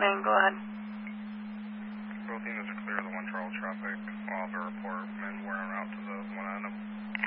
Main, go ahead. Both units clear the 1 Charles traffic. I'll have a report. Men were en route to the 1 item.